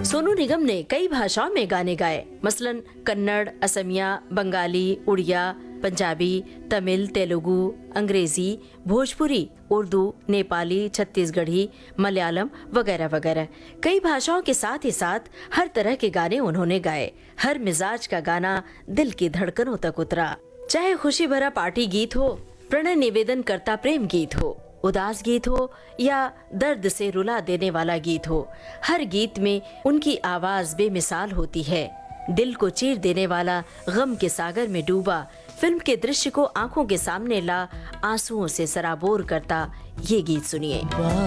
सोनू निगम ने कई भाषाओं में गाने गाए, मसलन कन्नड़, असमिया, बंगाली, उड़िया, पंजाबी, तमिल, तेलुगु, अंग्रेजी, भोजपुरी, उर्दू, नेपाली, छत्तीसगढ़ी, मलयालम वगैरह वगैरह। कई भाषाओं के साथ ही साथ हर तरह के गाने उन्होंने गाए। हर मिजाज का गाना दिल की धड़कनों तक उतरा। चाहे खुशी भरा पार्टी गीत हो, प्रणय निवेदन करता प्रेम गीत हो, उदास गीत हो या दर्द से रुला देने वाला गीत हो, हर गीत में उनकी आवाज बेमिसाल होती है। दिल को चीर देने वाला, गम के सागर में डूबा, फिल्म के दृश्य को आंखों के सामने ला आंसुओं से सराबोर करता ये गीत सुनिए।